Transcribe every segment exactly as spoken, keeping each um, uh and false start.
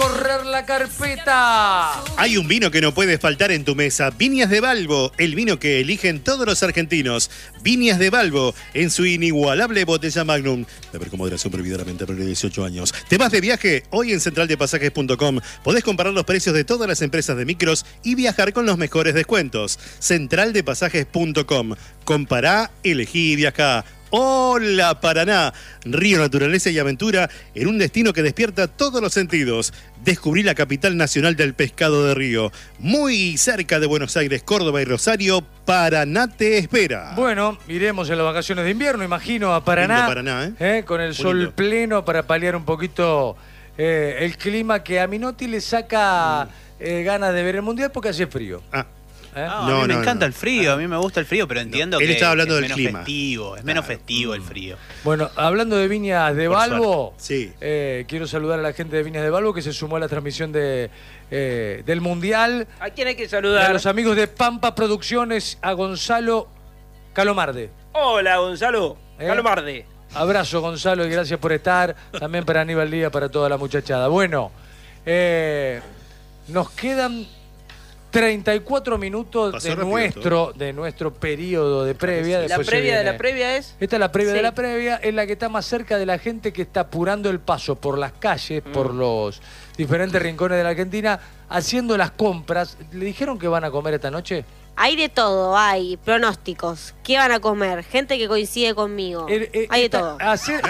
correr la carpeta. Hay un vino que no puede faltar en tu mesa. Viñas de Balbo, el vino que eligen todos los argentinos. Viñas de Balbo, en su inigualable botella Magnum. Beber con moderación, prohibida mente para dieciocho años. ¿Te vas de viaje? Hoy en central de pasajes punto com podés comparar los precios de todas las empresas de micros y viajar con los mejores descuentos. central de pasajes punto com. Compará, elegí y viajá. Hola Paraná, río, naturaleza y aventura en un destino que despierta todos los sentidos. Descubrí la capital nacional del pescado de río. Muy cerca de Buenos Aires, Córdoba y Rosario, Paraná te espera. Bueno, iremos en las vacaciones de invierno, imagino, a Paraná. Lindo Paraná, ¿eh? ¿eh? Con el sol Bonito. pleno para paliar un poquito eh, el clima que a Minotti le saca mm. eh, ganas de ver el Mundial porque hace frío. Ah. ¿Eh? No, a No, mí me no, encanta no. el frío, a mí me gusta el frío, pero entiendo No, él que estaba hablando es del menos clima. festivo, es menos Claro. festivo el frío. Bueno, hablando de Viñas de Por Balbo, suerte. Sí. eh, quiero saludar a la gente de Viñas de Balbo que se sumó a la transmisión de, eh, del Mundial. ¿A quién hay que A saludar? los amigos de Pampa Producciones, a Gonzalo Calomarde. Hola, Gonzalo. ¿Eh? Calomarde. Abrazo, Gonzalo, y gracias por estar. También para Aníbal Díaz, para toda la muchachada. Bueno, eh, nos quedan treinta y cuatro minutos Pasó de rápido nuestro, de nuestro periodo de previa. La Después se previa de viene- la previa es... Esta es la previa Sí. de la previa, es la que está más cerca de la gente que está apurando el paso por las calles, Mm. por los diferentes rincones de la Argentina, haciendo las compras. ¿Le dijeron que van a comer esta noche? Hay de todo, hay pronósticos. ¿Qué van a comer? Gente que coincide conmigo. Eh, eh, hay de esta- todo. hacer-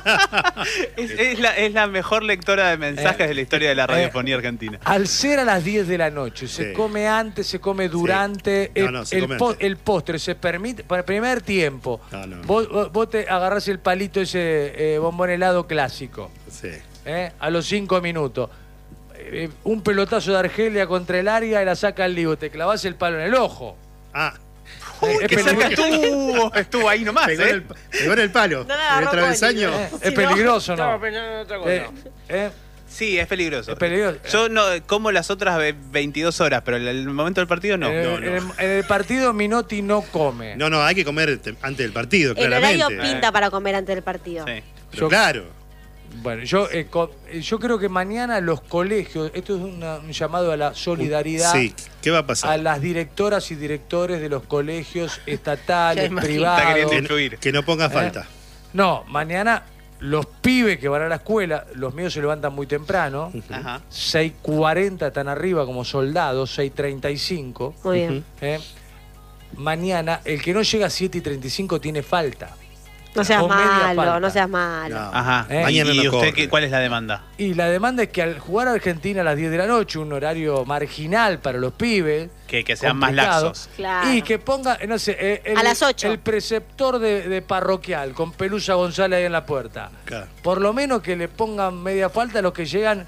Es, es la, es la mejor lectora de mensajes Eh, de la historia de la radiofonía argentina. Al ser a las diez de la noche, se Sí. come antes, se come durante, No, el, no, se el come po- antes. el postre se permite, para el primer tiempo, No, no. Vos, vos- vos te agarrás el palito ese eh, bombón helado clásico, Sí. ¿eh? A los cinco minutos. Eh, un pelotazo de Argelia contra el área y la saca al lío, te clavás el palo en el ojo. Ah, Eh, es, Que cerca peligroso, estuvo, estuvo ahí nomás, pegó, en ¿eh? el, pegó en el palo. No la en el agarró travesaño. Connie. eh, es peligroso, ¿no? Estaba pensando en otra cosa. Eh, eh, Sí, es peligroso. Es peligroso. Yo no como las otras ve- veintidós horas, pero el, el momento del partido no. en, el, no, no. en el- en el partido Minotti no come. No, no, hay que comer te- antes del partido, El claramente. horario pinta para comer antes del partido. Sí. Pero Yo- claro. Bueno, yo, eh, co- eh, yo creo que mañana los colegios, esto es una- un llamado a la solidaridad, Sí, ¿qué va a a pasar? las directoras y directores de los colegios Ya estatales, imagino. Está privados. queriendo Que, influir. que no ponga ¿Eh? falta. No, mañana los pibes que van a la escuela, los míos se levantan muy temprano, Ajá. seis cuarenta están arriba como soldados, seis treinta y cinco. Muy bien. ¿eh? Mañana, el que no llega a siete y treinta y cinco tiene falta. No seas O media malo, falta. no seas malo. No. Ajá. Eh, Mañana ¿Y no usted corre. qué, cuál es la demanda? Y la demanda es que al jugar a Argentina a las diez de la noche, un horario marginal para los pibes, Que, que sean más complicado, laxos. Claro. y que ponga, no sé, eh, el, A las ocho. el preceptor de, de parroquial con Pelusa González ahí en la puerta. Claro. Por lo menos que le pongan media falta a los que llegan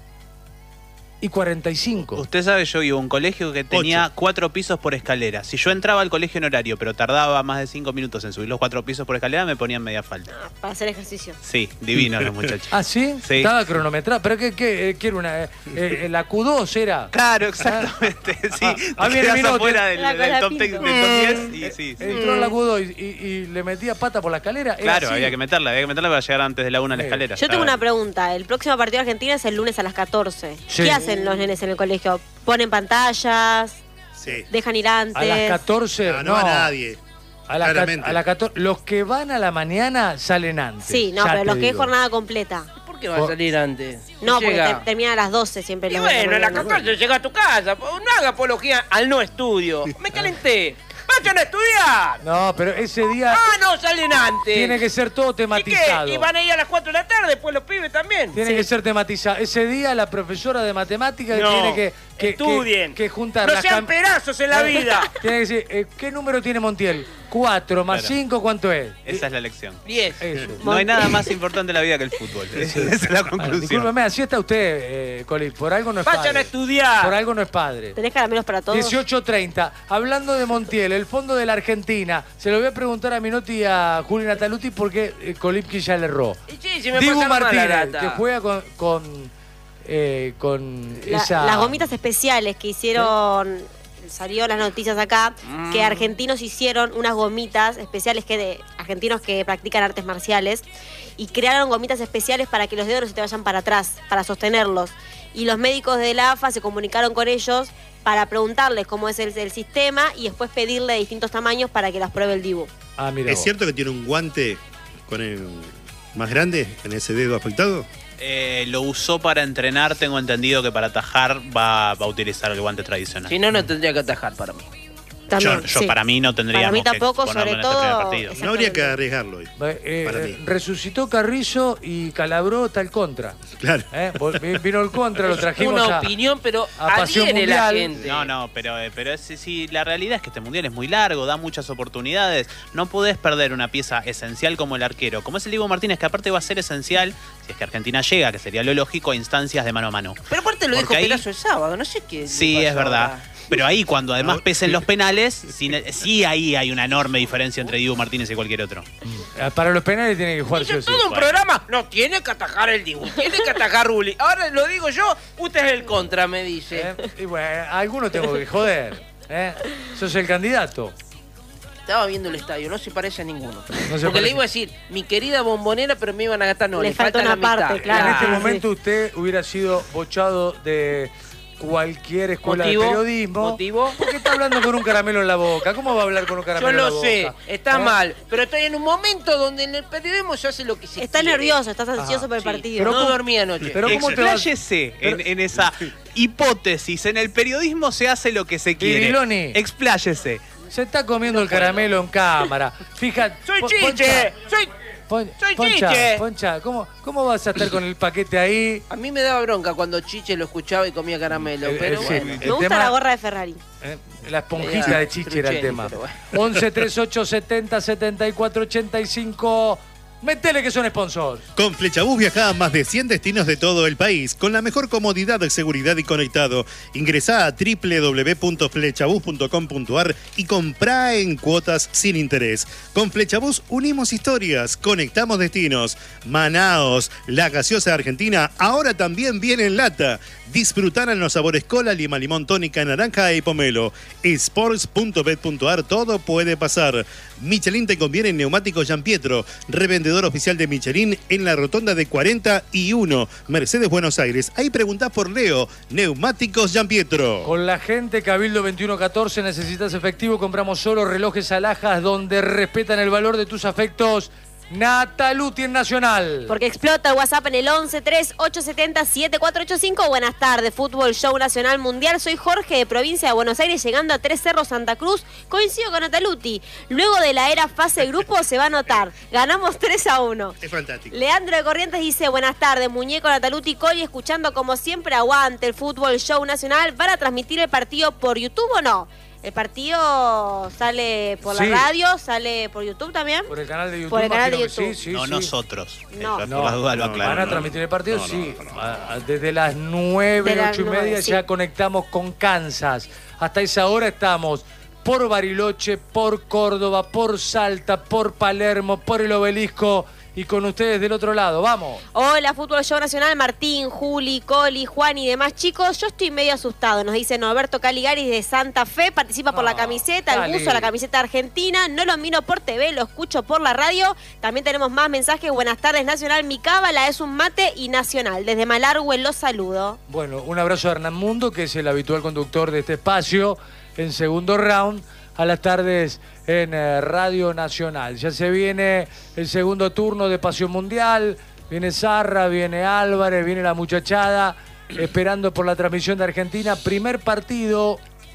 y cuarenta y cinco. Usted sabe, yo iba a un colegio que tenía Ocho. cuatro pisos por escalera. Si yo entraba al colegio en horario, pero tardaba más de cinco minutos en subir los cuatro pisos por escalera, me ponían media falta. Para hacer ejercicio. Sí, divinos los muchachos. ¿Ah, sí? Sí. Estaba cronometrado. ¿Pero qué, qué, eh, qué era una...? eh, eh, ¿La Q dos era? Claro, exactamente. Sí, Ah, ah, te viene quedas Minotti. afuera del, La del top, Colapinto. ten- del top diez y sí. sí. Entró en la Q dos y, y- y le metía pata por la escalera. ¿Era Claro, así? había que meterla, había que meterla para llegar antes de la una a la Sí. escalera. Yo tengo Estaba- una pregunta. El próximo partido de Argentina es el lunes a las catorce. Sí. ¿Qué hacen los nenes en el colegio? ¿Ponen pantallas? Sí. ¿Dejan ir antes? A las catorce... No, no va nadie. A las ca- Claramente. a las catorce, los que van a la mañana salen antes. Sí, no, ya pero te los que es digo. jornada completa. ¿Por qué va a salir antes? No, porque Llega. te- terminan a las doce siempre. Y los de la bueno, a las mañana. catorce llega a tu casa. No haga apología al no estudio. Me calenté. ¡Vayan a estudiar! No, pero ese día ¡Ah, no! Salen antes. tiene que ser todo ¿Y qué? tematizado. ¿Y van a ir a las cuatro de la tarde? Después los pibes también. Tiene Sí. que ser tematizado. Ese día la profesora de matemáticas No, tiene que, que, estudien. que, que juntar No las sean cam- pedazos en la vida. Tiene que decir, eh, ¿qué número tiene Montiel? Cuatro más Claro. cinco, ¿cuánto es? Esa es la lección. Diez. Eso. No hay nada más importante en la vida que el fútbol. Esa es la Ah, conclusión. discúlpeme, así está usted, eh, Coli. Por algo no es Vayan a padre. estudiar. Por algo no es padre. ¿Tenés caramelos para todos? dieciocho treinta. Hablando de Montiel, el fondo de la Argentina. Se lo voy a preguntar a Minotti y a Juli Nataluti porque eh, Kolipki ya le erró. Y sí, si me Dibu pasaron mal la Martínez, lata. que juega con, con, eh, con La- esa... Las gomitas especiales que hicieron, salió las noticias acá, Mm. que argentinos hicieron unas gomitas especiales que de argentinos que practican artes marciales y crearon gomitas especiales para que los dedos no se te vayan para atrás, para sostenerlos. y los médicos de la A F A se comunicaron con ellos para preguntarles cómo es el, el sistema y después pedirle de distintos tamaños para que las pruebe el Dibu. Ah, mira ¿Es vos. cierto que tiene un guante con el más grande en ese dedo afectado? Eh, lo usó para entrenar, tengo entendido que para atajar va, va a utilizar el guante tradicional. Si no, no tendría que atajar para mí. También, yo, yo sí. para mí no tendríamos Para mí tampoco, que ponerlo sobre en este primer todo- partido. Exactamente. No habría que arriesgarlo hoy. Eh, Para eh, mí. resucitó Carrillo y Calabró está el contra. Claro. ¿Eh? Vol- Vino el contra, lo trajimos Una a, opinión, pero a Pasión adhiere la Mundial. gente. No, no, pero, eh, pero es, sí, la realidad es que este mundial es muy largo, da muchas oportunidades. No podés perder una pieza esencial como el arquero, como es el Dibu Martínez, que aparte va a ser esencial, si es que Argentina llega, que sería lo lógico, a instancias de mano a mano. Pero aparte lo dijo Porque ahí- Pelazo el sábado, no sé qué. Sí, le es pasó verdad. ahora. Pero ahí, cuando además No, pesen sí. los penales, sí, sí ahí hay una enorme diferencia entre Dibu Martínez y cualquier otro. Eh, Para los penales tiene que jugar sí o Hizo sí. todo un Bueno. programa. No, tiene que atajar el Dibu, tiene que atajar Rulli. Ahora lo digo yo, usted es el contra, me dice. ¿Eh? Y bueno, a alguno tengo que joder. ¿eh? Sos el candidato. Estaba viendo el estadio, no se parece a ninguno. se Porque parece. le iba a decir, mi querida bombonera, pero me iban a gastar, no, Le le, falta falta, una la mitad. parte, claro. En este Ah, momento usted hubiera sido bochado de cualquier escuela ¿Motivo? de periodismo. ¿Motivo? Porque está hablando con un caramelo en la boca. ¿Cómo va a hablar con un caramelo Yo en la lo boca? sé, está ¿Eh? mal, pero estoy en un momento donde en el periodismo se hace lo que se Está quiere. nervioso, estás ansioso Ajá. por el Sí, partido. Pero no ¿cómo- dormí anoche. pero ¿cómo te vas- Expláyese en, Pero- en esa hipótesis. En el periodismo se hace lo que se quiere. Viriloni. Expláyese. Se está comiendo el caramelo en cámara. Fíjate. ¡Soy Pon- chiche! Poncha, ¡Soy... Pon- Soy Poncha, chiche. Poncha, ¿cómo, ¿cómo vas a estar con el paquete ahí? A mí me daba bronca cuando Chiche lo escuchaba y comía caramelo, Eh, pero eh, sí. bueno. Me el gusta tema- la gorra de Ferrari. Eh, La esponjita Era de chiche era el trucheni, tema. pero bueno. once treinta y ocho setenta setenta y cuatro ochenta y cinco. Metele que son sponsors. Con Flechabús viaja a más de cien destinos de todo el país, con la mejor comodidad, seguridad y conectado. Ingresá a doble u doble u doble u punto flechabús punto com punto a r y comprá en cuotas sin interés. Con Flechabús unimos historias, conectamos destinos. Manaos, la gaseosa argentina, ahora también viene en lata. Disfrutar en los sabores cola, lima, limón, tónica, naranja y pomelo. sports punto bet punto a r, todo puede pasar. Michelin te conviene en neumáticos Giampietro, revendedor oficial de Michelin en la rotonda de cuarenta y uno, Mercedes Buenos Aires. Ahí preguntás por Leo, Neumáticos Giampietro. Con la gente Cabildo veintiuno catorce necesitas efectivo, compramos solo relojes alhajas donde respetan el valor de tus afectos. Nataluti en Nacional. Porque explota el WhatsApp en el once tres ocho siete cero siete cuatro ocho cinco. Buenas tardes, Fútbol Show Nacional Mundial. Soy Jorge de Provincia de Buenos Aires, llegando a Tres Cerros, Santa Cruz. Coincido con Nataluti. Luego de la era fase grupo se va a notar. Ganamos tres a uno. Es fantástico. Leandro de Corrientes dice, buenas tardes, muñeco Nataluti Coli, escuchando como siempre aguante el Fútbol Show Nacional. ¿Van a transmitir el partido por YouTube o no? El partido sale por Sí. la radio, sale por YouTube también. Por el canal de YouTube. Por el canal de imagino que YouTube. Sí, sí, no sí. nosotros. No. Eh, por las dudas lo no, aclaro. Van a no, transmitir el partido, no, no, sí. no, no. A- a- Desde las nueve, De las ocho y media nueve, ya sí. conectamos con Kansas. Hasta esa hora estamos por Bariloche, por Córdoba, por Salta, por Palermo, por el Obelisco y con ustedes del otro lado. ¡Vamos! Hola, Fútbol Show Nacional, Martín, Juli, Coli, Juan y demás chicos. Yo estoy medio asustado, nos dice Norberto Caligaris de Santa Fe. Participa por No, la camiseta, Cali. el buzo, la camiseta argentina. No lo miro por T V, lo escucho por la radio. También tenemos más mensajes. Buenas tardes, Nacional. Mi cábala es un mate y Nacional. Desde Malargüe los saludo. Bueno, un abrazo a Hernán Mundo, que es el habitual conductor de este espacio en segundo round a las tardes en eh, Radio Nacional. Ya se viene el segundo turno de Pasión Mundial, viene Zarra, viene Álvarez, viene la muchachada, esperando por la transmisión de Argentina. Primer partido,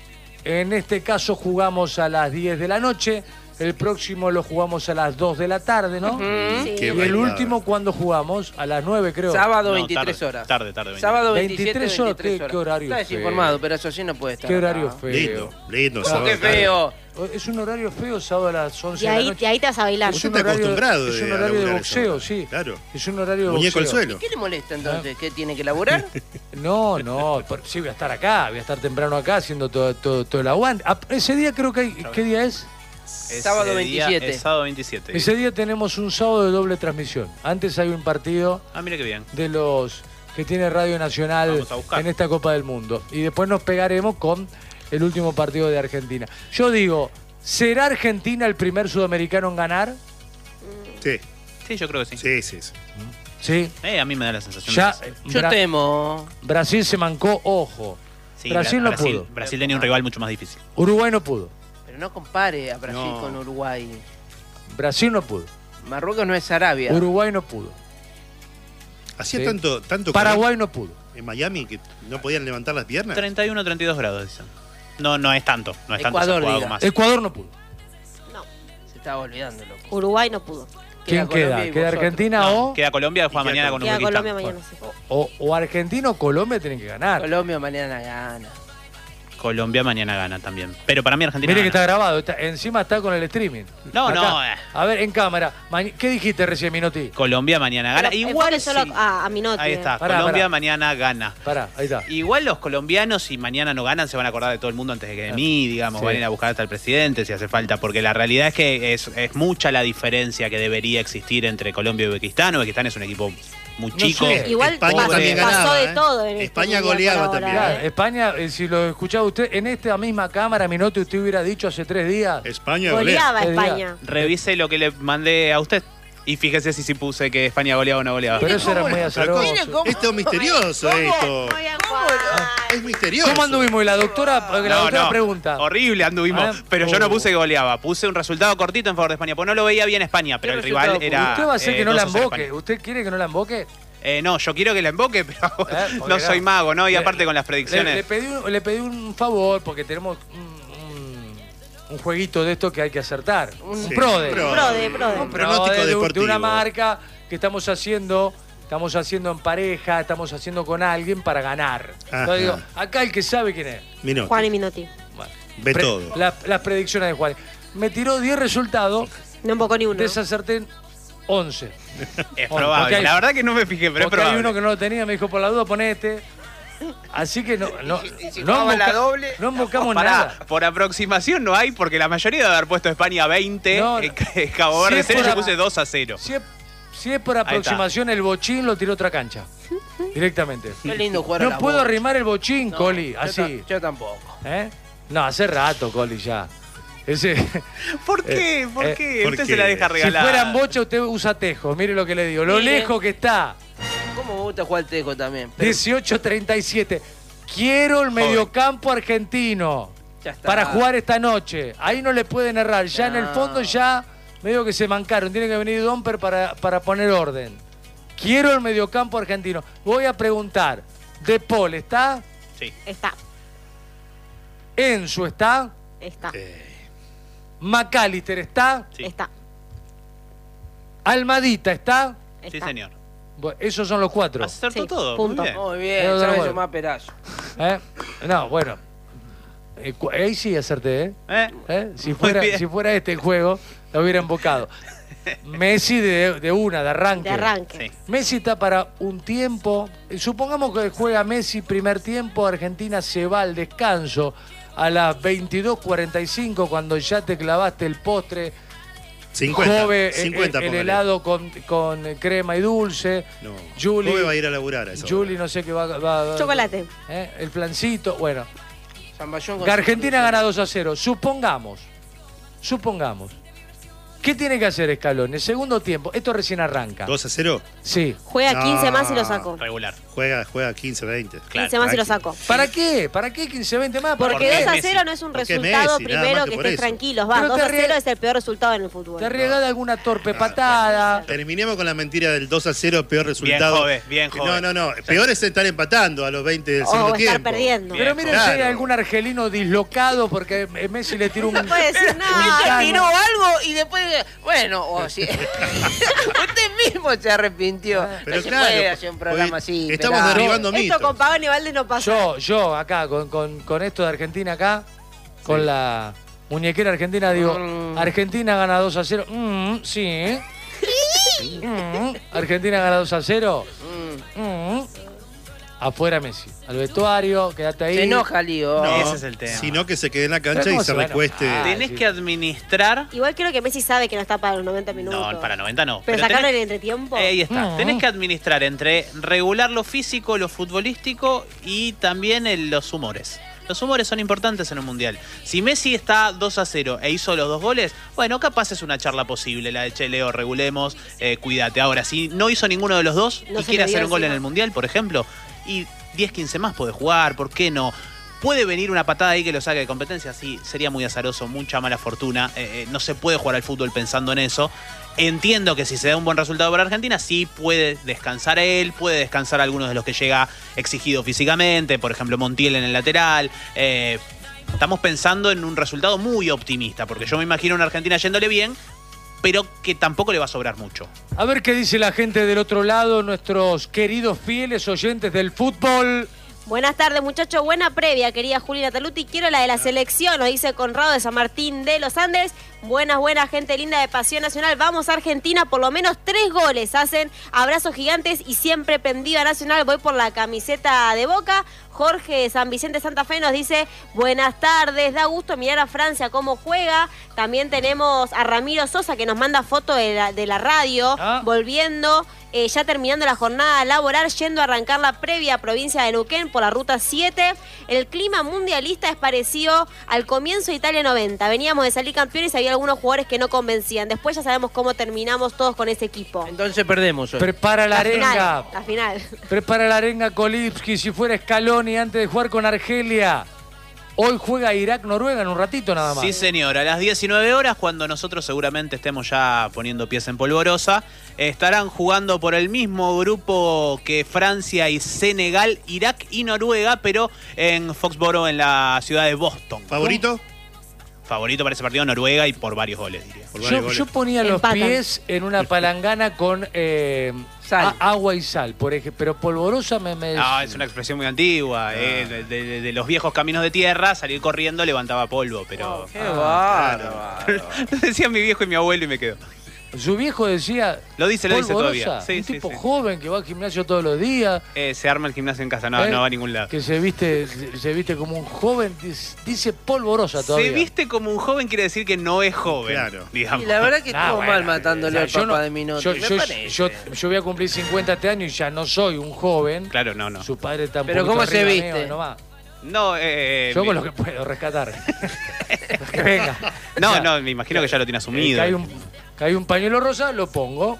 en este caso jugamos a las diez de la noche, el próximo lo jugamos a las dos de la tarde, ¿no? Sí. Qué Y el bailada. último, ¿cuándo jugamos? A las nueve, creo. Sábado No, veintitrés tarde, horas. Tarde, tarde. Sábado veintitrés veintisiete, horas, veintitrés ¿qué- horas. qué horario Está feo? desinformado, pero eso sí no puede estar Qué acá. horario feo. Lindo, lindo. ¿Cómo sábado que tarde. feo? Es un horario feo, sábado a las once Y de la ahí, noche. y ahí te vas a bailar. Es Usted un está horario, acostumbrado es un de- a horario de laburar boxeo, esa hora. sí. Claro. Es un horario de Muñeco al boxeo. suelo. ¿Qué le molesta entonces? ¿Qué tiene que laburar? No, no, por- sí voy a estar acá, voy a estar temprano acá haciendo todo, todo, todo el aguante. Ah, ese día creo que hay, ¿qué día es? Ese Sábado día veintisiete. es sábado veintisiete. Ese día tenemos un sábado de doble transmisión. Antes hay un partido Ah, mira qué bien. de los que tiene Radio Nacional Vamos a buscar. en esta Copa del Mundo. Y después nos pegaremos con el último partido de Argentina. Yo digo, ¿será Argentina el primer sudamericano en ganar? Sí, Sí, yo creo que sí. sí, sí. sí. Sí. Eh, a mí me da la sensación Ya, de que sí. Yo Bra- temo. Brasil se mancó, ojo. Sí, Brasil no Brasil, pudo. Brasil tenía un rival mucho más difícil. Uruguay no pudo. Pero no compare a Brasil No. con Uruguay. Brasil no pudo. Marruecos no es Arabia. Uruguay no pudo. Hacía Sí. tanto, tanto calor Paraguay no pudo. en Miami que no podían levantar las piernas. treinta y uno, treinta y dos grados, dicen. No, no es tanto. No es tanto. se Ecuador, ha jugado diga. más. Ecuador no pudo. No. Se estaba olvidando, loco. Uruguay no pudo. ¿Quién queda? Colombia y ¿Queda vosotros. Argentina No, o, queda Colombia, juega Y queda mañana con Queda Uzbekistán. Colombia mañana, sí. o, o Argentina o Colombia tienen que ganar? Colombia mañana gana. Colombia mañana gana también. Pero para mí Argentina Mire que está gana. grabado, está- encima está con el streaming. No, Acá. no, eh. A ver, en cámara. Maña- ¿Qué dijiste recién, Minotti? Colombia mañana gana. Pero Igual enfoque solo sí. a, a Minotti. Ahí está. Pará, Colombia pará. mañana gana. Pará, ahí está. Igual los colombianos, si mañana no ganan, se van a acordar de todo el mundo antes de que de mí, digamos, Sí. van a ir a buscar hasta el presidente si hace falta, porque la realidad es que es, es mucha la diferencia que debería existir entre Colombia y Uzbekistán. Uzbekistán es un equipo muy No chico. sé. Igual España pasó, también pasó ganaba, de ¿eh? todo en este España mundial goleaba por ahora, también. Claro, ¿eh? España, eh, si lo escuchaba usted, en esta misma cámara, Minotti, usted hubiera dicho hace tres días. España golea. Goleaba Qué día. España. Revise lo que le mandé a usted y fíjese si sí puse que España goleaba o no goleaba. Pero eso era muy Pero azaroso. Mire cómo- Esto es misterioso, esto. Muy bien, ¿Cómo Juan. Es misterioso. ¿Cómo anduvimos? Y la doctora, porque la No, doctora no. pregunta. Horrible anduvimos. Ah, pero yo no oh. puse que goleaba. Puse un resultado cortito en favor de España. Pues no lo veía bien España, pero ¿Qué el rival resultado era. ¿Usted va a hacer eh, que no la dos a cero emboque? España. ¿Usted quiere que no la emboque? Eh, no, yo quiero que la emboque, pero Eh, porque no soy no. mago, ¿no? Y Le- aparte con las Le, predicciones. le pedí un, le pedí un favor porque tenemos un, un- un jueguito de esto que hay que acertar. Un Sí. prode. Pro- Prode, prode. Un Pronóstico prode de, un- de deportivo. una marca que estamos haciendo, estamos haciendo en pareja, estamos haciendo con alguien para ganar. Ajá. Entonces digo, acá el que sabe quién es. Minotti. Juan y Minotti. Bueno, Ve pre- todo. la- las predicciones de Juan. Me tiró diez resultados, No embocó ni uno. desacerté once. Es Bueno, probable. porque hay- La verdad que no me fijé, pero es Porque hay probable. uno que no lo tenía, me dijo, por la duda ponete. Así que no, no, Y si no, jugaba la emboca- doble, no embocamos Pará, nada. por aproximación no hay, porque la mayoría debe haber puesto España veinte, No, eh, Cabo si Verde es cero, por yo a- puse dos a cero. Si es, si es por está. aproximación, el bochín lo tiró otra cancha. Directamente. Qué lindo jugar a No la puedo bola. arrimar el bochín, No, Coli, yo así. ta- Yo tampoco. ¿Eh? No, hace rato, Coli, ya. Ese, ¿Por qué? Eh, ¿Por eh, qué? ¿por Usted qué? se la deja si regalar. fuera en bocha, usted usa tejo. Mire lo que le digo. Lo Mire. lejos que está. ¿Cómo me gusta jugar al tejo también? Pero dieciocho treinta y siete. Quiero el mediocampo argentino ya está. para jugar esta noche. Ahí no le pueden errar. Ya en el No. fondo ya medio que se mancaron. Tiene que venir Domper para, para poner orden. Quiero el mediocampo argentino. Voy a preguntar. De Paul está. Sí. Está, Enzo está. está, Eh, McAllister está. Sí. está, Almadita está. Sí, está. señor. Bueno, esos son los cuatro. Acertó Sí, todo. punto. Muy bien. Muy Pero bien, da sabes vuelta. más pedazo. ¿Eh? No, bueno. Eh, cu- ahí sí acerté, ¿eh? ¿Eh? ¿Eh? Si, Muy fuera, bien. si fuera este el juego, lo hubiera embocado. Messi de, de una, de arranque. De arranque. Sí. Messi está para un tiempo. eh, Supongamos que juega Messi primer tiempo, Argentina se va al descanso a las veintidós cuarenta y cinco cuando ya te clavaste el postre. cincuenta. Jove, eh, cincuenta, el, el póngale. helado con, con crema y dulce. No. Julie- Jove va a ir a laburar a esa Julie, hora. no sé qué va, va- va- Chocolate. ¿eh? El flancito. Bueno, Zamballón con que Argentina gana dos a cero. Supongamos, supongamos. ¿Qué tiene que hacer Scaloni? El segundo tiempo, esto recién arranca. dos a cero. Sí. Juega No. quince más y lo saco. Regular. Juega, juega quince, veinte. quince más y lo saco. ¿Para qué? ¿Para qué quince, veinte más? ¿Para Porque Porque qué? dos a Messi. cero no es un Porque resultado Messi, nada primero más que que por estés eso. tranquilos. Va, Pero dos te a cero arrie- es el peor resultado en el fútbol. Te arriesgás de alguna torpe patada. Terminemos con la mentira del dos a cero, peor resultado. Jove, bien, Jove. No, no, no. Peor es estar empatando a los veinte del O segundo estar tiempo. perdiendo. Bien. Pero miren Claro. si hay algún argelino dislocado porque Messi le tiró un... No puede decir nada. Claro. Tiró algo y después, bueno, o si usted mismo se arrepintió. Pero no se claro, puede hacer un programa porque así. estamos pelado. derribando Esto mitos. con Pavón y Valdés no pasa. Yo, yo acá, con, con, con esto de Argentina acá, con la muñequera argentina, digo, Mm. Argentina gana dos a cero. Mm, sí. Mm, Argentina gana dos a cero. Mm. Mm. Afuera Messi. Al vestuario, quédate ahí. Se enoja, Lío. No, Ese es el tema. Sino que se quede en la Pero cancha y ¿cómo se se va a recueste. enojar? Tenés sí. que administrar. Igual creo que Messi sabe que no está para los noventa minutos. No, para noventa no. Pero, sacarlo tenés- en el entretiempo. Eh, ahí está. Mm. Tenés que administrar entre regular lo físico, lo futbolístico y también el- los humores. Los humores son importantes en un mundial. Si Messi está dos a cero e hizo los dos goles, bueno, capaz es una charla posible, la de che, Leo, regulemos, eh, cuídate. Ahora, si no hizo ninguno de los dos No y se quiere le dio hacer un gol encima. en el mundial, por ejemplo, y diez, quince más puede jugar, ¿por qué no? ¿Puede venir una patada ahí que lo saque de competencia? Sí, sería muy azaroso, mucha mala fortuna. Eh, eh, no se puede jugar al fútbol pensando en eso. Entiendo que si se da un buen resultado para Argentina, sí puede descansar él, puede descansar a algunos de los que llega exigido físicamente, por ejemplo Montiel en el lateral. Eh, estamos pensando en un resultado muy optimista, porque yo me imagino a una Argentina yéndole bien, pero que tampoco le va a sobrar mucho. A ver qué dice la gente del otro lado, nuestros queridos fieles oyentes del fútbol. Buenas tardes, muchachos. Buena previa, querida Juliana Taluti. Quiero la de la selección, nos dice Conrado de San Martín de los Andes. Buenas, buenas, gente linda de Pasión Nacional. Vamos a Argentina, por lo menos tres goles hacen. Abrazos gigantes y siempre prendido a Nacional. Voy por la camiseta de Boca. Jorge de San Vicente Santa Fe nos dice, buenas tardes, da gusto mirar a Francia cómo juega. También tenemos a Ramiro Sosa que nos manda foto de la, de la radio, Ah. volviendo, eh, ya terminando la jornada laboral, yendo a arrancar la previa a provincia de Neuquén por la ruta siete. El clima mundialista es parecido al comienzo de Italia noventa. Veníamos de salir campeones y había algunos jugadores que no convencían. Después ya sabemos cómo terminamos todos con ese equipo. Entonces perdemos hoy. Prepara la, La arenga. final, la final. Prepara la arenga Kolipski, si fuera Scaloni antes de jugar con Argelia. Hoy juega Irak-Noruega en un ratito nada más. Sí, señor. A las diecinueve horas, cuando nosotros seguramente estemos ya poniendo pies en polvorosa, estarán jugando por el mismo grupo que Francia y Senegal, Irak y Noruega, pero en Foxborough, en la ciudad de Boston. ¿Favorito? Favorito para ese partido, Noruega, y por varios goles, diría. Por varios Yo, goles. yo ponía los Empatan. pies en una palangana con eh, Sal. a- agua y sal, por ejemplo, pero polvorosa me... me No, es una expresión muy antigua. eh, de, de- de los viejos caminos de tierra, salir corriendo levantaba polvo, pero... Qué Ah, bárbaro. Lo decía mi viejo y mi abuelo y me quedo. Su viejo decía... Lo dice, lo dice polvorosa, todavía. Sí, un sí, tipo sí. joven que va al gimnasio todos los días. Eh, se arma el gimnasio en casa, no, ¿eh? no va a ningún lado. Que se viste, se, se viste como un joven, dice, dice polvorosa Se todavía. viste como un joven quiere decir que no es joven. Claro. Digamos. Y la verdad que Ah, estuvo bueno, mal matándole o sea, al yo papá no- de Minotti. Yo, me yo- parece. yo- yo voy a cumplir cincuenta este año y ya no soy un joven. Claro, no, no. Su padre está un Pero poquito ¿cómo se arriba mío, viste? nomás. No, eh, Yo mi- con lo que puedo rescatar. que venga. no, O sea, no, me imagino que ya lo tiene eh, asumido. cae, un, cae un pañuelo rosa, lo pongo.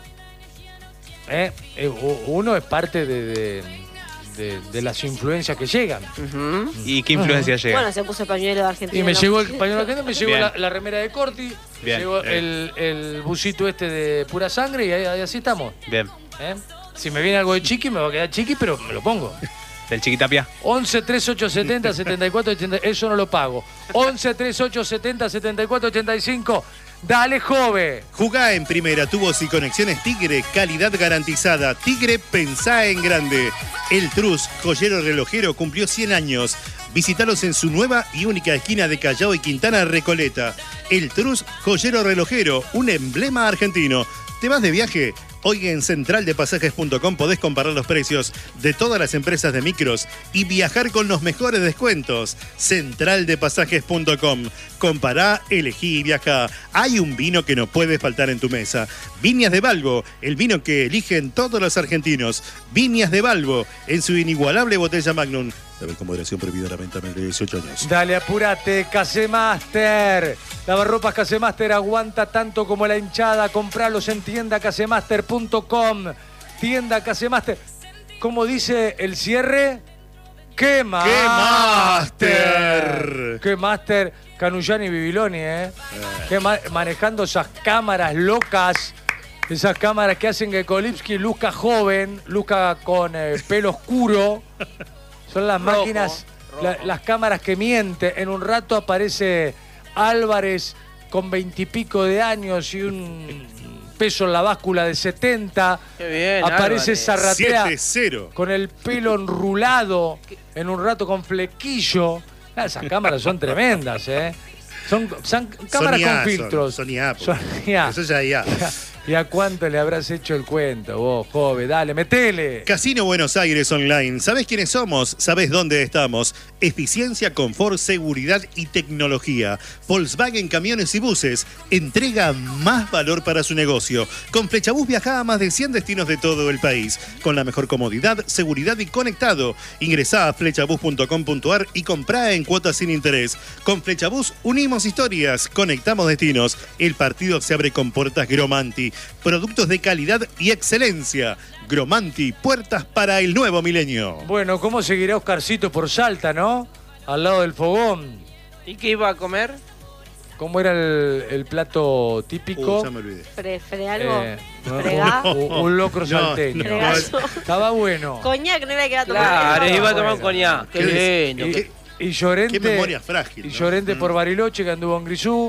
Eh, eh, u- uno es parte de, de, de- de las influencias que llegan. Ujú. ¿Y qué influencia llega? Bueno, se puso el pañuelo de Argentina. Y me ¿no? llegó el pañuelo argentino, me llegó Bien. la, la remera de Corti, me Bien, llegó bien. el, el busito este de pura sangre y ahí, ahí así estamos. Bien. ¿eh? Si me viene algo de chiqui, me va a quedar chiqui, pero me lo pongo. Del Chiquitapia. once, treinta y ocho, setenta, setenta y cuatro, ochenta, eso no lo pago. once, treinta y ocho, setenta, setenta y cuatro, ochenta y cinco. Dale, jove. Jugá en Primera Tubos y Conexiones Tigre, calidad garantizada. Tigre, pensá en grande. El Trus, joyero relojero, cumplió cien años. Visítalos en su nueva y única esquina de Callao y Quintana Recoleta. El Trus, joyero relojero, un emblema argentino. ¿Te vas de viaje? Hoy en central de pasajes punto com podés comparar los precios de todas las empresas de micros y viajar con los mejores descuentos. central de pasajes punto com. Compará, elegí y viajá. Hay un vino que no puede faltar en tu mesa. Viñas de Balbo, el vino que eligen todos los argentinos. Viñas de Balbo, en su inigualable botella Magnum. Beber con moderación, prohibida la venta menor de dieciocho años. Dale, apurate, Casemaster. Lavarropas Casemaster aguanta tanto como la hinchada. Compralos en tienda casemaster punto com. Tienda Casemaster. ¿Cómo dice el cierre? ¡Qué Master! ¡Qué Master! Canullani y Bibiloni, ¿eh? Qué ma- manejando esas cámaras locas. Esas cámaras que hacen que Kolipski luzca joven, luzca con eh, pelo oscuro. Son las Rojo, máquinas, rojo. la- las cámaras que mienten. En un rato aparece Álvarez con veintipico de años y un peso en la báscula de setenta. Qué bien, Aparece Álvarez. Zarratea siete cero. con el pelo enrulado, en un rato con flequillo. Ah, esas cámaras son tremendas, ¿eh? Son, son cámaras Sony A, con filtros. Son, Sony A, Sony A. Eso ya ya. ¿Y a cuánto le habrás hecho el cuento vos, joven? Dale, metele. Casino Buenos Aires Online. ¿Sabés quiénes somos? ¿Sabés dónde estamos? Eficiencia, confort, seguridad y tecnología. Volkswagen Camiones y Buses entrega más valor para su negocio. Con Flechabús viaja a más de cien destinos de todo el país. Con la mejor comodidad, seguridad y conectado. Ingresá a flechabús punto com punto ar y comprá en cuotas sin interés. Con Flechabús unimos historias, conectamos destinos. El partido se abre con puertas Gromanti. Productos de calidad y excelencia. Gromanti, puertas para el nuevo milenio. Bueno, ¿cómo seguirá Oscarcito por Salta, no? Al lado del fogón. ¿Y qué iba a comer? ¿Cómo era el, el plato típico? Uh, ya me olvidé. Fre, fre algo. Eh, Fregá. un, un locro No, salteño. no. Fregazo. Estaba bueno. Coñac no era que iba a tomar. Claro, Era iba a bueno. tomar un coñac. Qué ¿Qué lindo. Y, ¿Qué? y Llorente. Qué memoria frágil, Y ¿no? Llorente Mm. por Bariloche, que anduvo en Grisú.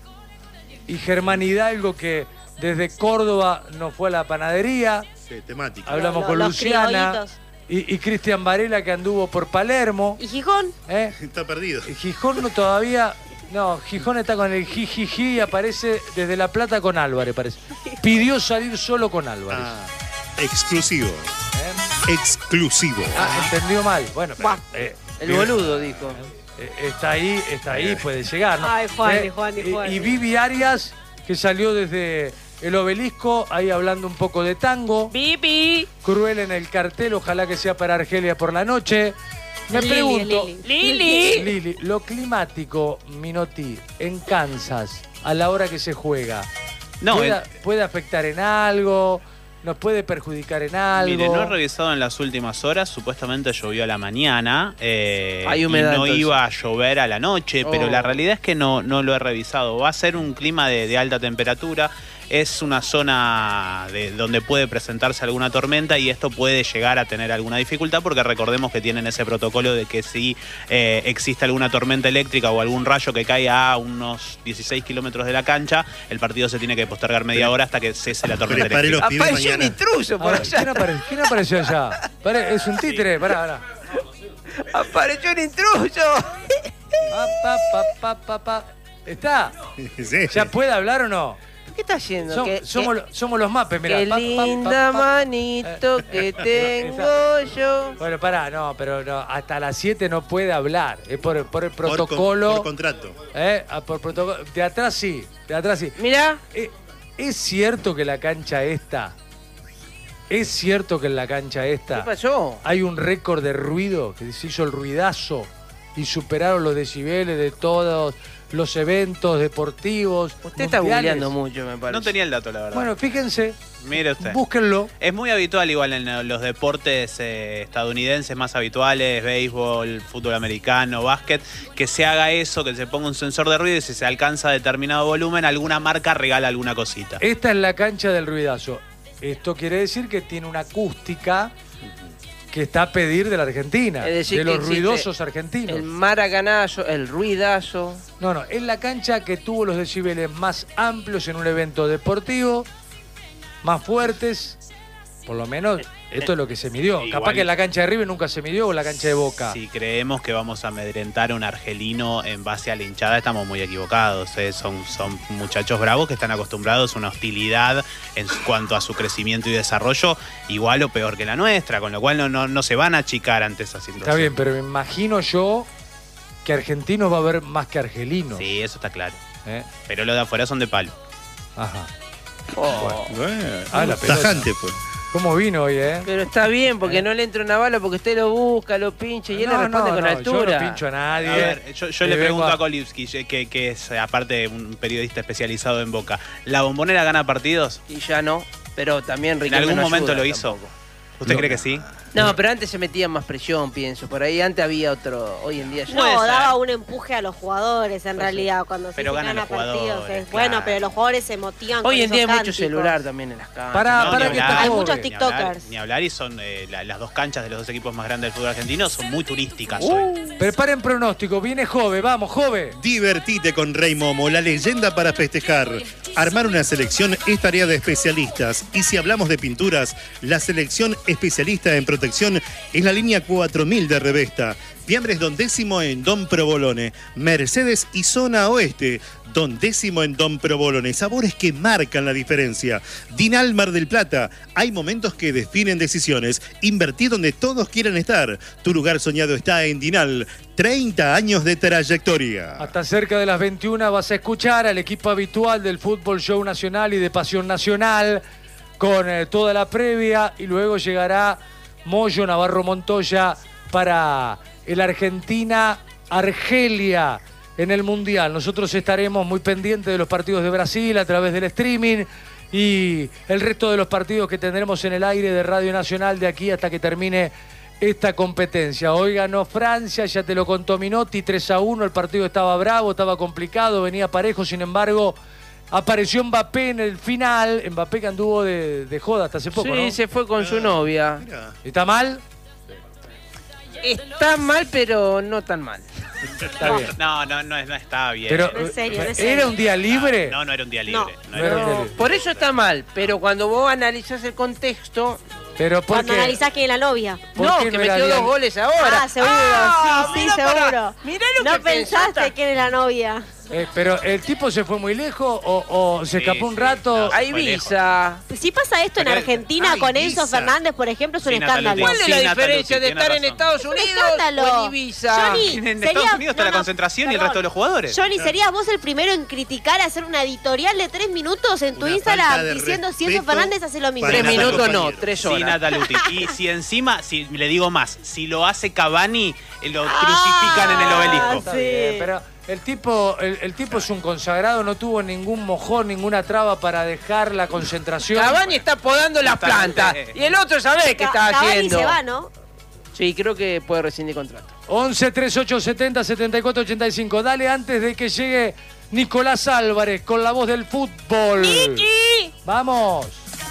Y Germán Hidalgo, que desde Córdoba nos fue a la panadería. Sí, temática. Hablamos Los- con los Luciana. criollitos. Y, y Cristian Varela, que anduvo por Palermo. ¿Y Gijón? ¿eh? Está perdido. Y Gijón no todavía. No, Gijón está con el jijiji y aparece desde La Plata con Álvarez, parece. Pidió salir solo con Álvarez. Ah, exclusivo. ¿eh? Exclusivo. Ah, entendió mal. Bueno, pero, Buah. eh, El bien. boludo, dijo. Eh, Está ahí, está ahí, puede llegar, ¿no? Ay, Juan, y Juan, y y- Juan. Y Vivi Arias, que salió desde el Obelisco, ahí hablando un poco de tango. Pipi. Cruel en el cartel, ojalá que sea para Argelia por la noche. Me Lili, pregunto, Lili. Lili. Lili, lo climático, Minotti, en Kansas, a la hora que se juega, No, ¿puede, el- puede afectar en algo? ¿Nos puede perjudicar en algo? Mire, no he revisado en las últimas horas, supuestamente llovió a la mañana eh, Hay humedad, y no entonces. iba a llover a la noche, pero Oh. la realidad es que no, no lo he revisado. Va a ser un clima de, de alta temperatura, es una zona de, donde puede presentarse alguna tormenta y esto puede llegar a tener alguna dificultad porque recordemos que tienen ese protocolo de que si eh, existe alguna tormenta eléctrica o algún rayo que caiga a unos dieciséis kilómetros de la cancha, el partido se tiene que postergar media hora hasta que cese la tormenta Prepare eléctrica. los pibes Apareció un mañana. intruso por Ahora, allá. ¿quién, apare- quién apareció allá? Pare- es un títere, pará, pará. Apareció un intruso. Pa, pa, pa, pa, pa, pa. ¿Está? Sí. ¿Ya puede hablar o no? ¿Qué está haciendo? Som- ¿Qué- somos, qué- lo- somos los mapes, mirá. Qué Pa, pa, pa, linda pa. manito que tengo yo. Bueno, pará, no, pero no, hasta las siete no puede hablar. Es por, por el Por con- protocolo. Por, contrato. ¿eh? Ah, por protocolo. De atrás sí, de atrás sí. Mirá, Eh, ¿Es cierto que la cancha esta, es cierto que en la cancha ¿qué esta pasó? hay un récord de ruido, que se hizo el ruidazo y superaron los decibeles de todos los eventos deportivos? Usted está mundiales? googleando mucho, me parece. No tenía el dato, la verdad. Bueno, fíjense, Mire usted. búsquenlo. Es muy habitual, igual en los deportes eh, estadounidenses más habituales, béisbol, fútbol americano, básquet, que se haga eso, que se ponga un sensor de ruido y si se alcanza determinado volumen, alguna marca regala alguna cosita. Esta es la cancha del ruidazo. Esto quiere decir que tiene una acústica que está a pedir de la Argentina, Es decir, de que los existe ruidosos argentinos. El maracanazo, el ruidazo. No, no, es la cancha que tuvo los decibeles más amplios en un evento deportivo, más fuertes, por lo menos esto es lo que se midió. Igual- Capaz que en la cancha de River nunca se midió o en la cancha de Boca. Si creemos que vamos a amedrentar a un argelino en base a la hinchada, estamos muy equivocados. ¿eh? Son, son muchachos bravos que están acostumbrados a una hostilidad en su- cuanto a su crecimiento y desarrollo, igual o peor que la nuestra, con lo cual no, no, no se van a achicar ante esa situación. Está bien, pero me imagino yo que argentinos va a haber más que argelinos. Sí, eso está claro. ¿eh? Pero los de afuera son de palo. Ajá. Oh. Bueno, Ah, la pelota. tajante, pues. ¿Cómo vino hoy, eh? Pero está bien, porque no le entra una bala, porque usted lo busca, lo pincha y él le No, responde no, con no, altura. Yo no pincho a nadie. A ver, yo, yo Eh, le vengo pregunto a- a Kolivsky, que, que es aparte un periodista especializado en Boca, ¿la Bombonera gana partidos? Y ya no, pero también ¿En Riquelme algún no momento ayuda lo hizo? tampoco. ¿Usted No. cree que sí? No, pero antes se metía más presión, pienso. Por ahí antes había otro, hoy en día ya Puede No, ser. daba un empuje a los jugadores en Puede ser. realidad cuando se Pero se ganan gana los partidos. jugadores, es bueno, claro. pero los jugadores se motivan Hoy con en día hay esos mucho cánticos. celular también en las canchas. Pará, No, pará ni que hablar. está Hay joven. muchos Ni hablar, tiktokers. Ni hablar y son eh, la- las dos canchas de los dos equipos más grandes del fútbol argentino son muy turísticas Uh. hoy. Preparen pronóstico, viene Jove, vamos, Jove. Divertite con Rey Momo, la leyenda para festejar. Armar una selección es tarea de especialistas. Y si hablamos de pinturas, la selección especialista en protección protección en la línea cuatro mil de Revesta. Fiambres Don Décimo en Don Provolone. Mercedes y Zona Oeste. Don Décimo en Don Provolone. Sabores que marcan la diferencia. Dinal Mar del Plata. Hay momentos que definen decisiones. Invertí donde todos quieren estar. Tu lugar soñado está en Dinal. treinta años de trayectoria. Hasta cerca de las veintiuna vas a escuchar al equipo habitual del Fútbol Show Nacional y de Pasión Nacional con eh, toda la previa, y luego llegará Moyo Navarro Montoya para el Argentina-Argelia en el Mundial. Nosotros estaremos muy pendientes de los partidos de Brasil a través del streaming y el resto de los partidos que tendremos en el aire de Radio Nacional de aquí hasta que termine esta competencia. Hoy ganó Francia, ya te lo contó Minotti, tres a uno, el partido estaba bravo, estaba complicado, venía parejo, sin embargo apareció Mbappé en el final, Mbappé que anduvo de, de joda hasta hace poco, Sí, ¿no? se fue con su novia. Mirá. ¿Está mal? Está mal, pero no tan mal. Está bien. No, no, no, no está bien. Pero, No es serio, no es ¿era serio. un día libre? No, no era un día libre. No. No No era era un un día día libre. libre. Por eso está mal, pero cuando vos analizás el contexto... Pero ¿por Cuando qué? analizás que es la novia. ¿Por No, qué que no metió era dos día- goles ahora. Ah, seguro, Ah, sí, sí, mirá para- seguro. mirá lo no que pensaste pensaste. que era la novia. Eh, pero ¿el tipo se fue muy lejos o, o se Sí, escapó un sí, rato? no. A Fue Ibiza. Si pasa esto en Pero- Argentina Ay, con Enzo Ibiza. Fernández, por ejemplo, es un Sí, Natalia, escándalo. ¿Cuál es Sí, la Natalia, diferencia sí, de tiene estar en razón. Estados Es un Unidos escándalo. o en Ibiza? Johnny, En sería- Estados Unidos está no, la no, concentración y el perdón. resto de los jugadores. Johnny, ¿serías vos el primero en criticar, hacer una editorial de tres minutos en tu Una Instagram falta de diciendo si Enzo respeto Fernández hace lo mismo? para Tres nada, minutos no, compañero. tres Sí, horas. Nataluti. Y si encima, si le digo más, si lo hace Cavani, eh, lo Ah, crucifican en el obelisco. Está sí. bien, pero el tipo, el, el tipo es un consagrado, no tuvo ningún mojón, ninguna traba para dejar la concentración. Cavani está podando las Totalmente. plantas. Y el otro sabe qué Ca- está Cavani haciendo. se va, ¿no? Sí, creo que puede rescindir contrato. once, treinta y ocho, setenta, setenta y cuatro, ochenta y cinco. Dale antes de que llegue Nicolás Álvarez con la voz del fútbol. ¡Niki! Vamos.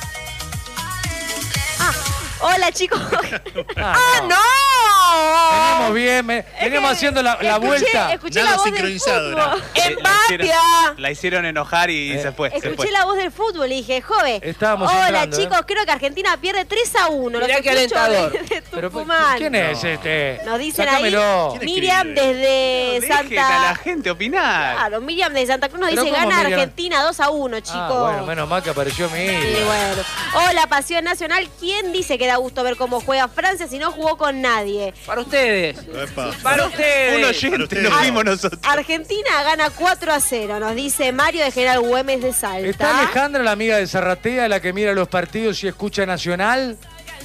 Hola, chicos. ¡Ah, ¡No! Venimos bien, me- venimos haciendo la, la Escuché- vuelta. Escuché Nada la voz del sincronizado, fútbol. Eh, la, hicieron, ¡Empapia! la hicieron enojar y Eh. se fue. se Escuché fue. la voz del fútbol y dije, joven. Estábamos Hola, entrando, chicos, ¿eh? creo que Argentina pierde tres a uno. Mirá Los qué escucho alentador. desde Pero, Tucumán. ¿quién es este? Nos dicen Sácamelo. ahí, ¿Quién Miriam escribe? desde Dejen a la Santa... gente opinar. Claro, Miriam desde Santa Cruz nos Pero dice, ¿cómo gana Miriam? Argentina dos a uno, chicos. Ah, bueno, menos mal que apareció mi Sí, bueno. Hola, Pasión Nacional. ¿Quién dice que da gusto ver cómo juega Francia si no jugó con nadie? Para ustedes. Epa. Para ustedes. Un Para oyente, ustedes. nos fuimos nosotros. Argentina gana cuatro a cero, nos dice Mario de General Güemes de Salta. ¿Está Alejandra, la amiga de Zarratea, la que mira los partidos y escucha Nacional?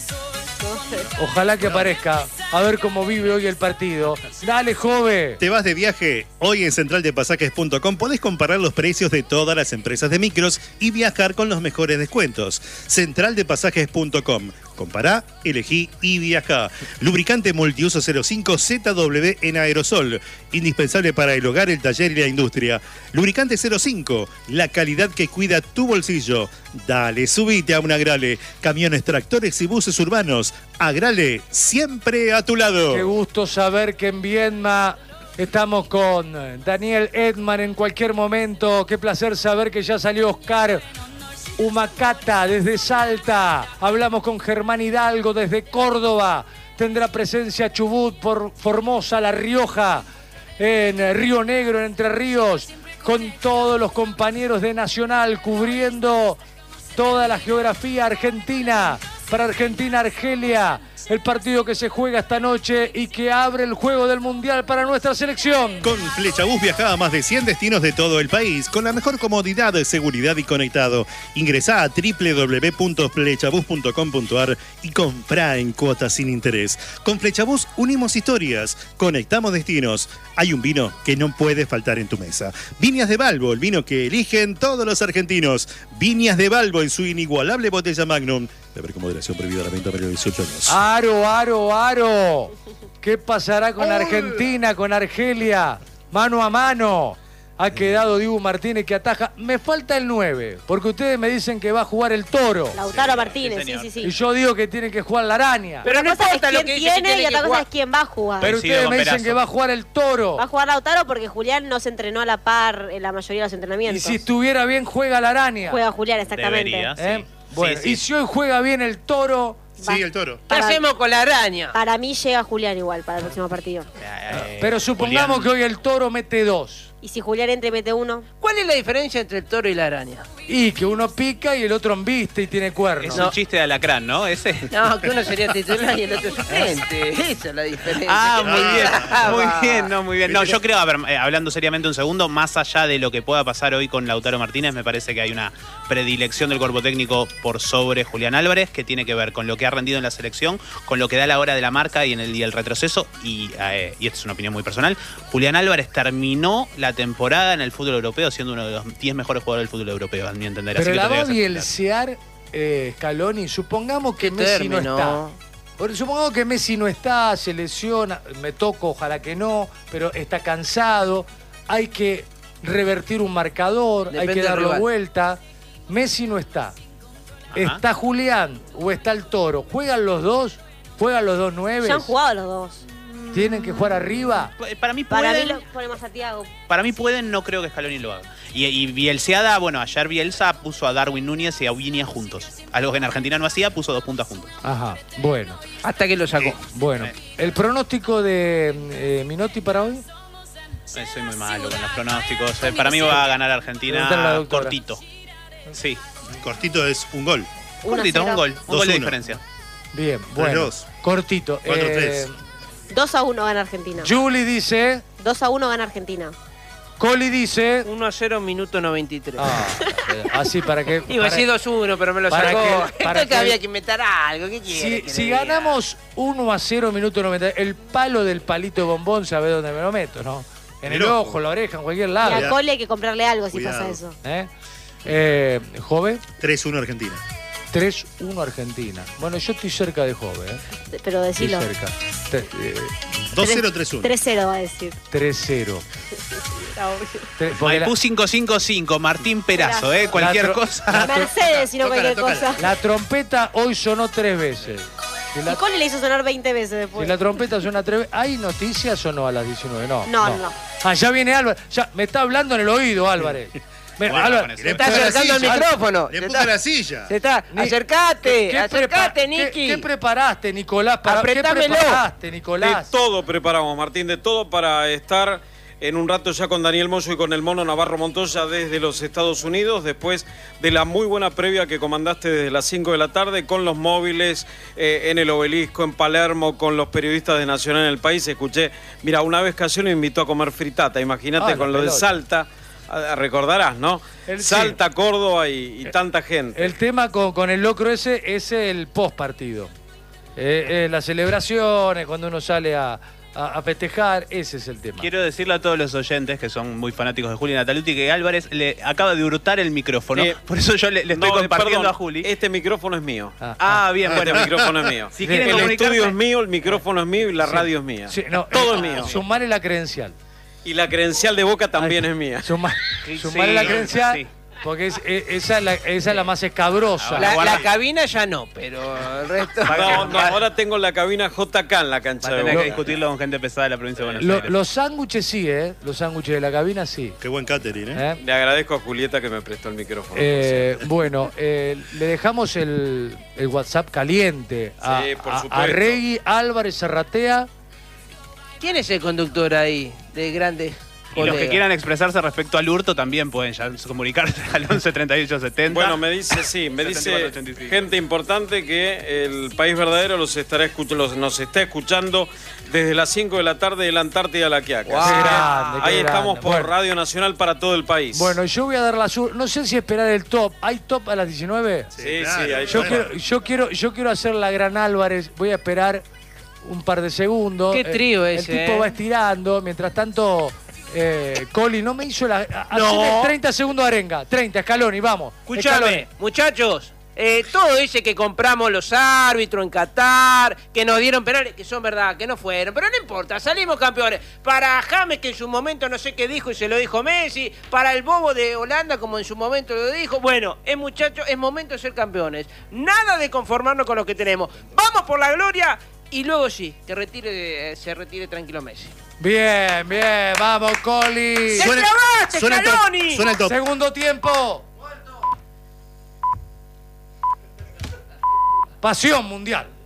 Ojalá que aparezca. A ver cómo vive hoy el partido. Dale, jove. ¿Te vas de viaje? Hoy en central de pasajes punto com podés comparar los precios de todas las empresas de micros y viajar con los mejores descuentos. central de pasajes punto com. Compará, elegí y viajá. Lubricante multiuso cero cinco Z W en aerosol. Indispensable para el hogar, el taller y la industria. Lubricante cero cinco. La calidad que cuida tu bolsillo. Dale, subite a un Agrale. Camiones, tractores y buses urbanos. Agrale, siempre a tu lado. Qué gusto saber que en Viedma estamos con Daniel Edman en cualquier momento. Qué placer saber que ya salió Oscar Humacata desde Salta. Hablamos con Germán Hidalgo desde Córdoba. Tendrá presencia Chubut por Formosa, La Rioja, en Río Negro, en Entre Ríos, con todos los compañeros de Nacional cubriendo toda la geografía argentina. Para Argentina-Argelia, el partido que se juega esta noche y que abre el juego del Mundial para nuestra selección. Con Flechabús viaja a más de cien destinos de todo el país, con la mejor comodidad, seguridad y conectado. Ingresá a doble u doble u doble u punto flechabús punto com punto ar y comprá en cuotas sin interés. Con Flechabús unimos historias, conectamos destinos. Hay un vino que no puede faltar en tu mesa. Viñas de Balbo, el vino que eligen todos los argentinos. Viñas de Balbo en su inigualable botella Magnum. Beber con moderación, prohibida la venta para los dieciocho años. Aro, aro, aro. ¿Qué pasará con Argentina, con Argelia? Mano a mano. Ha quedado Dibu Martínez que ataja. Me falta el nueve, porque ustedes me dicen que va a jugar el Toro. Lautaro Martínez, sí, sí, señor. sí, sí. Y yo digo que tiene que jugar la araña. Pero no Una cosa importa es lo quién que dice que tiene y tiene otra que cosa jugar. es quién va a jugar. Pero Coincido ustedes con me dicen Perazo. que va a jugar el Toro. Va a jugar Lautaro porque Julián no se entrenó a la par en la mayoría de los Y entrenamientos. si estuviera bien, juega la araña. Juega Julián, exactamente. Debería. ¿Eh? Sí. Bueno, Sí, sí. y si hoy juega bien el Toro, Sí, el Toro. ¿Qué Para- hacemos con la araña? Para mí llega Julián igual para el próximo partido. Eh, Pero supongamos Julián- que hoy el Toro mete dos. Y si Julián entre y mete uno. ¿Cuál es la diferencia entre el toro y la araña? Y que uno pica y el otro embiste y tiene cuernos. Es un chiste de alacrán, ¿no? Ese. No, que uno sería titular y el otro suplente. Esa es la diferencia. Ah, muy bien, Ah, muy va. bien, no, muy bien. No, yo creo, a ver, eh, hablando seriamente un segundo, más allá de lo que pueda pasar hoy con Lautaro Martínez, me parece que hay una predilección del cuerpo técnico por sobre Julián Álvarez, que tiene que ver con lo que ha rendido en la selección, con lo que da la hora de la marca y en el, y el retroceso, y, eh, y esto es una opinión muy personal, Julián Álvarez terminó la temporada en el fútbol europeo siendo uno de los diez mejores jugadores del fútbol europeo, a mi entender. Pero Así que la va a tendría que ser titular. bielsear eh, Scaloni. Supongamos que Qué Messi no término. está. Por- Supongamos que Messi no está, se lesiona, me toco, ojalá que no, pero está cansado, hay que revertir un marcador, Depende hay que del darlo rival. vuelta. Messi no está. ¿Está Julián o está el Toro? ¿Juegan los dos? ¿Juegan los dos nueve? Ya han jugado los dos. ¿Tienen que jugar arriba? Para mí Para mí pueden, lo pone más a Thiago. para mí pueden, no creo que Scaloni lo haga. Y, y Bielseada, bueno, ayer Bielsa puso a Darwin Núñez y a Viña juntos. Algo que en Argentina no hacía, puso dos puntas juntos. Ajá, bueno. Hasta que lo sacó. Bueno, el pronóstico de eh, Minotti para hoy. Eh, soy muy malo con los pronósticos. Eh, para mí va a ganar Preguntale a la Argentina doctora. cortito. Sí, Cortito es un gol. uno a cortito, cero. un gol. Un dos gol de uno. diferencia. Bien, bueno. dos. Cortito. cuatro Eh, tres. dos a uno gana Argentina. Julie dice, dos a uno gana Argentina. Coli dice. uno a cero, minuto noventa y tres. Ah, eh, así para que. Iba a para- decir dos uno, pero me lo para sacó. que- para Entonces que- había que inventar algo. ¿Qué quiere Si, que si le diga? ganamos uno a cero, minuto noventa, el palo del palito de bombón, ¿sabés dónde me lo meto, no? En el, El ojo, ojo. en la oreja, en cualquier Y lado. a Cuidado. Cole hay que comprarle algo si Cuidado. pasa eso. ¿Eh? Eh, Jove, tres uno Argentina. tres uno Argentina. Bueno, yo estoy cerca de Jove, ¿eh? Pero Estoy decilo. cerca. Te- eh, dos cero tres uno. tres cero va a decir. tres cero. Está obvio. Tre- porque la, Maipú cinco cinco cinco, Martín Perazo, ¿eh? Cualquier La tro- cosa. Mercedes, si no Tócala, cualquier tócala. cosa. la trompeta hoy sonó tres veces. Si la, Y Cole le hizo sonar veinte veces si después. la trompeta suena tres veces. ¿Hay noticias o no a las diecinueve? No. No, no. Ah, ya viene Álvarez. Ya, me está hablando en el oído, Álvarez. Ven, Bueno, Álvarez. con eso. Le Está empuja la acercando al silla. micrófono. Le Se empuja está- la silla. Se está. Ni- Acercate, ¿Qué acercate, prepa- Niki. ¿Qué, qué preparaste, Nicolás? Para, ¿Qué Apretámelo. preparaste, De Nicolás? todo preparamos, Martín, de todo para estar en un rato ya con Daniel Moyo y con el Mono Navarro Montoya desde los Estados Unidos, después de la muy buena previa que comandaste desde las cinco de la tarde con los móviles eh, en el Obelisco, en Palermo, con los periodistas de Nacional en el país. Escuché, mira, una vez cayó me invitó a comer fritata, imagínate Ah, la con lo de pelota. Salta, ah, recordarás, ¿no? El- Salta, Córdoba y, y tanta gente. El tema con, con el locro ese es el post partido. Eh, eh, las celebraciones, cuando uno sale a, a, a festejar, ese es el tema. Quiero decirle a todos los oyentes que son muy fanáticos de Juli Nataluti que Álvarez le acaba de hurtar el micrófono. Eh, Por eso yo le, le estoy No, compartiendo perdón, a Juli. Este micrófono es mío. Ah, Ah, bien, Este bueno. micrófono es mío. Si quieren el comunicarse- estudio es mío, el micrófono es mío y la radio es mía. Sí, no, Todo eh, es mío. Sumarle la credencial. Y la credencial de Boca también Ay, es mía. Suma- Sí, sumarle la sí, credencial, sí. porque es- eh, esa, es la, esa es la más escabrosa. La, Guarda. la cabina ya no, pero el resto. No, no, ahora tengo la cabina J K en la Va cancha a de tener Boca. que discutirlo con gente pesada de la provincia de Buenos Lo- Aires. los sándwiches sí, ¿eh? Los sándwiches de la cabina sí. Qué buen catering, ¿eh? ¿eh? Le agradezco a Julieta que me prestó el micrófono. Eh, bueno, eh, le dejamos el, el WhatsApp caliente a, Sí, por a- supuesto. a Regui Álvarez Zarratea. ¿Quién es el conductor ahí de grandes Y los que colegas? quieran expresarse respecto al hurto también pueden ya comunicarse al once treinta y ocho setenta. Bueno, me dice, sí, me dice setenta y cuatro ochenta y cinco. gente importante que el País Verdadero los estará escuch- los- nos está escuchando desde las cinco de la tarde de la Antártida a la Quiaca. Wow. Así que Qué grande, qué ahí estamos grande. por Bueno. Radio Nacional para todo el país. Bueno, yo voy a dar la sur. No sé si esperar el top. ¿Hay top a las diecinueve? sí, claro. sí, ahí Yo está. quiero, yo quiero, yo quiero hacer la gran Álvarez. Voy a esperar un par de segundos. Qué trío el, ese, El tipo eh. va estirando. Mientras tanto, eh, Coli no me hizo la. a- No. hacele treinta segundos de arenga. treinta, Scaloni, vamos. Escúchame, Scaloni. muchachos, eh, todo ese que compramos los árbitros en Qatar, que nos dieron penales, que son verdad, que no fueron, pero no importa, salimos campeones. Para James, que en su momento no sé qué dijo y se lo dijo Messi, para el bobo de Holanda, como en su momento lo dijo, bueno, es muchachos, es momento de ser campeones. Nada de conformarnos con lo que tenemos. Vamos por la gloria y luego sí, que retire, eh, se retire tranquilo Messi. Bien, bien, vamos, Coli. ¡Te clavaste, suena el top. Scaloni! Suena el top. Segundo tiempo. Pasión Mundial.